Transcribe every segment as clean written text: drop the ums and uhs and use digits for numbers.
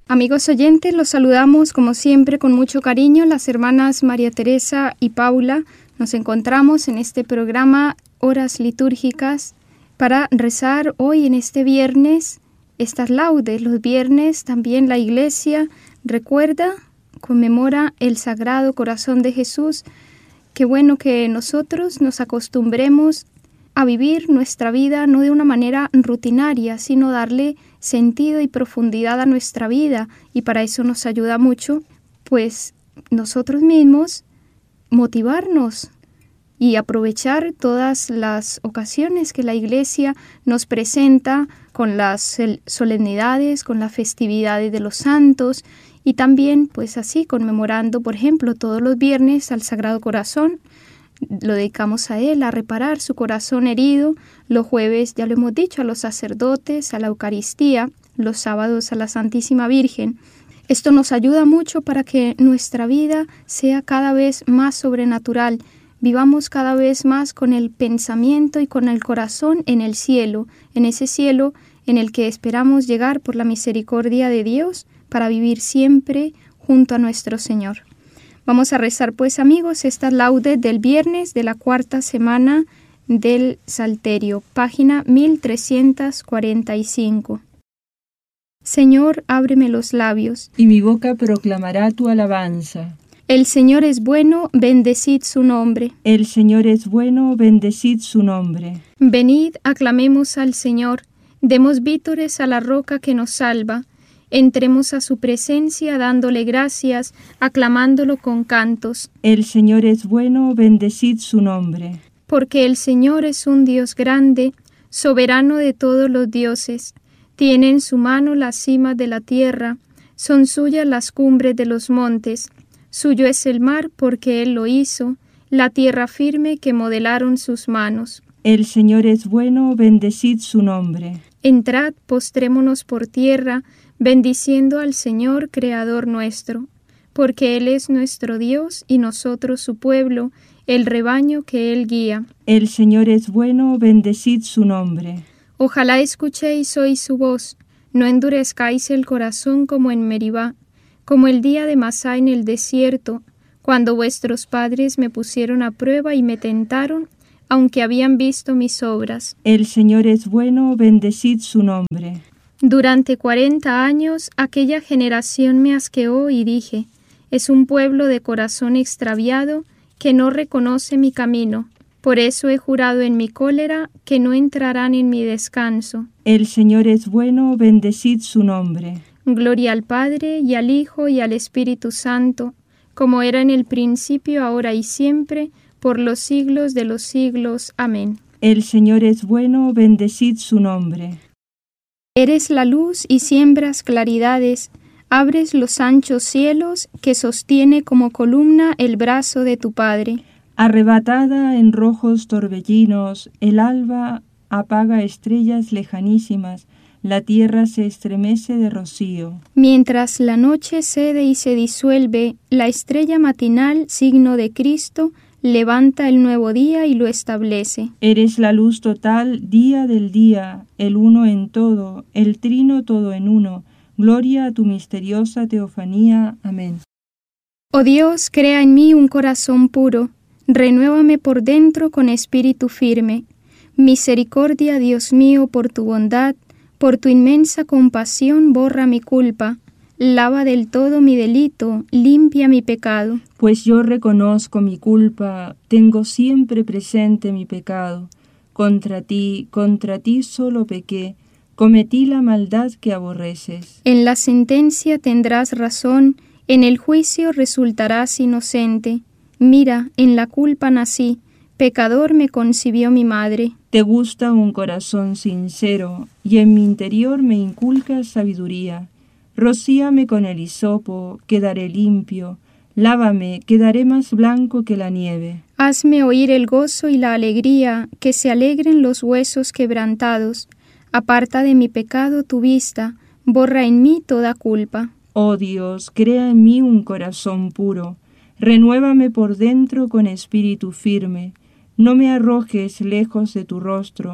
Amigos oyentes, los saludamos como siempre con mucho cariño. Las hermanas María Teresa y Paula nos encontramos en este programa Horas Litúrgicas para rezar hoy en este viernes estas laudes. Los viernes también la Iglesia conmemora el Sagrado Corazón de Jesús. Qué bueno que nosotros nos acostumbremos a vivir nuestra vida no de una manera rutinaria, sino darle sentido y profundidad a nuestra vida, y para eso nos ayuda mucho, pues nosotros mismos motivarnos y aprovechar todas las ocasiones que la Iglesia nos presenta con las solemnidades, con las festividades de los santos, y también pues así conmemorando, por ejemplo, todos los viernes al Sagrado Corazón. Lo dedicamos a Él, a reparar su corazón herido. Los jueves, ya lo hemos dicho, a los sacerdotes, a la Eucaristía, los sábados a la Santísima Virgen. Esto nos ayuda mucho para que nuestra vida sea cada vez más sobrenatural. Vivamos cada vez más con el pensamiento y con el corazón en el cielo, en ese cielo en el que esperamos llegar por la misericordia de Dios para vivir siempre junto a nuestro Señor. Vamos a rezar pues, amigos, estas laudes del viernes de la cuarta semana del Salterio, página 1345. Señor, ábreme los labios, y mi boca proclamará tu alabanza. El Señor es bueno, bendecid su nombre. El Señor es bueno, bendecid su nombre. Venid, aclamemos al Señor, demos vítores a la roca que nos salva. Entremos a su presencia dándole gracias, aclamándolo con cantos. El Señor es bueno, bendecid su nombre. Porque el Señor es un Dios grande, soberano de todos los dioses. Tiene en su mano las cimas de la tierra, son suyas las cumbres de los montes. Suyo es el mar porque Él lo hizo, la tierra firme que modelaron sus manos. El Señor es bueno, bendecid su nombre. Entrad, postrémonos por tierra, bendiciendo al Señor, Creador nuestro, porque Él es nuestro Dios y nosotros su pueblo, el rebaño que Él guía. El Señor es bueno, bendecid su nombre. Ojalá escuchéis hoy su voz, no endurezcáis el corazón como en Meribá, como el día de Masá en el desierto, cuando vuestros padres me pusieron a prueba y me tentaron, aunque habían visto mis obras. El Señor es bueno, bendecid su nombre. Durante 40 años aquella generación me asqueó y dije, es un pueblo de corazón extraviado que no reconoce mi camino. Por eso he jurado en mi cólera que no entrarán en mi descanso. El Señor es bueno, bendecid su nombre. Gloria al Padre, y al Hijo, y al Espíritu Santo, como era en el principio, ahora y siempre, por los siglos de los siglos. Amén. El Señor es bueno, bendecid su nombre. Eres la luz y siembras claridades, abres los anchos cielos que sostiene como columna el brazo de tu Padre. Arrebatada en rojos torbellinos, el alba apaga estrellas lejanísimas, la tierra se estremece de rocío. Mientras la noche cede y se disuelve, la estrella matinal, signo de Cristo, levanta el nuevo día y lo establece. Eres la luz total, día del día, el uno en todo, el trino todo en uno. Gloria a tu misteriosa teofanía. Amén. Oh Dios, crea en mí un corazón puro, renuévame por dentro con espíritu firme. Misericordia, Dios mío, por tu bondad, por tu inmensa compasión, borra mi culpa. Lava del todo mi delito, limpia mi pecado. Pues yo reconozco mi culpa, tengo siempre presente mi pecado. Contra ti solo pequé, cometí la maldad que aborreces. En la sentencia tendrás razón, en el juicio resultarás inocente. Mira, en la culpa nací, pecador me concibió mi madre. Te gusta un corazón sincero, y en mi interior me inculcas sabiduría. Rocíame con el hisopo, quedaré limpio. Lávame, quedaré más blanco que la nieve. Hazme oír el gozo y la alegría, que se alegren los huesos quebrantados. Aparta de mi pecado tu vista, borra en mí toda culpa. Oh Dios, crea en mí un corazón puro. Renuévame por dentro con espíritu firme. No me arrojes lejos de tu rostro.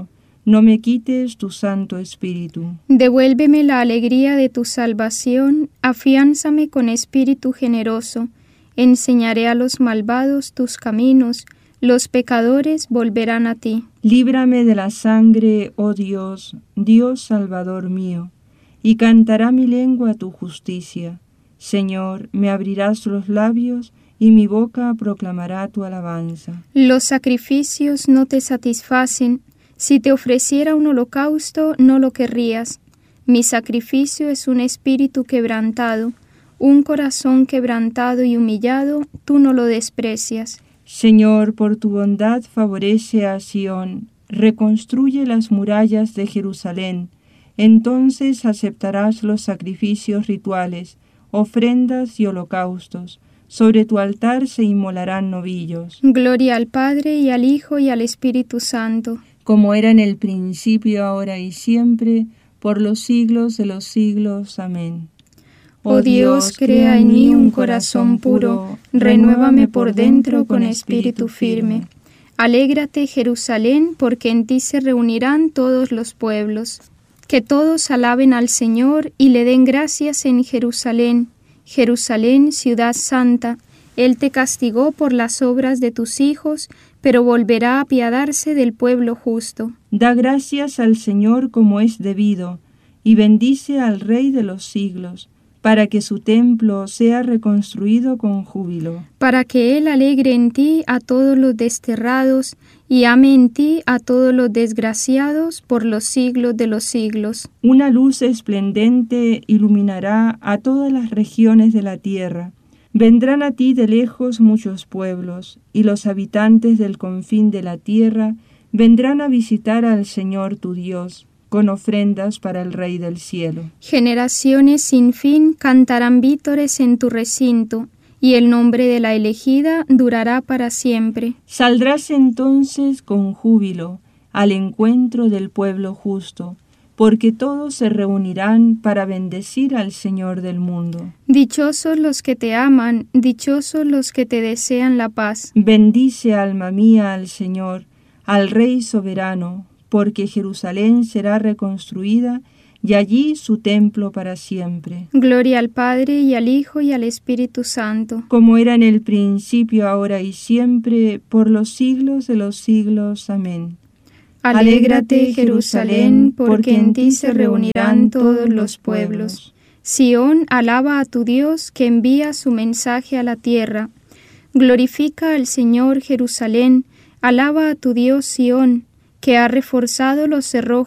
no me quites tu Santo Espíritu. Devuélveme la alegría de tu salvación, afiánzame con espíritu generoso. Enseñaré a los malvados tus caminos, los pecadores volverán a ti. Líbrame de la sangre, oh Dios, Dios Salvador mío, y cantará mi lengua tu justicia. Señor, me abrirás los labios, y mi boca proclamará tu alabanza. Los sacrificios no te satisfacen. Si te ofreciera un holocausto, no lo querrías. Mi sacrificio es un espíritu quebrantado, un corazón quebrantado y humillado, tú no lo desprecias. Señor, por tu bondad favorece a Sión, reconstruye las murallas de Jerusalén. Entonces aceptarás los sacrificios rituales, ofrendas y holocaustos. Sobre tu altar se inmolarán novillos. Gloria al Padre, y al Hijo, y al Espíritu Santo. Como era en el principio, ahora y siempre, por los siglos de los siglos. Amén. Oh Dios, crea en mí un corazón puro, renuévame por dentro con espíritu firme. Alégrate, Jerusalén, porque en ti se reunirán todos los pueblos. Que todos alaben al Señor y le den gracias en Jerusalén. Jerusalén, ciudad santa, Él te castigó por las obras de tus hijos, pero volverá a apiadarse del pueblo justo. Da gracias al Señor como es debido, y bendice al Rey de los siglos, para que su templo sea reconstruido con júbilo. Para que Él alegre en ti a todos los desterrados, y ame en ti a todos los desgraciados por los siglos de los siglos. Una luz esplendente iluminará a todas las regiones de la tierra. Vendrán a ti de lejos muchos pueblos, y los habitantes del confín de la tierra vendrán a visitar al Señor tu Dios, con ofrendas para el Rey del cielo. Generaciones sin fin cantarán vítores en tu recinto, y el nombre de la elegida durará para siempre. Saldrás entonces con júbilo al encuentro del pueblo justo, porque todos se reunirán para bendecir al Señor del mundo. Dichosos los que te aman, dichosos los que te desean la paz. Bendice, alma mía, al Señor, al Rey soberano, porque Jerusalén será reconstruida y allí su templo para siempre. Gloria al Padre, y al Hijo, y al Espíritu Santo. Como era en el principio, ahora y siempre, por los siglos de los siglos. Amén. Alégrate, Jerusalén, porque en ti se reunirán todos los pueblos. Sión, alaba a tu Dios, que envía su mensaje a la tierra. Glorifica al Señor, Jerusalén, alaba a tu Dios, Sión, que ha reforzado los cerrojos